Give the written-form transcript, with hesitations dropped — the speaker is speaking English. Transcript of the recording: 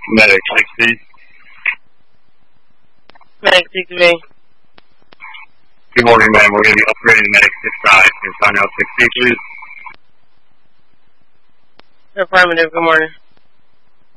Medic 60. Medic 60. Good morning, ma'am. We're going to be upgrading Medic 65. Can you find out 60, please? Affirmative. Good morning.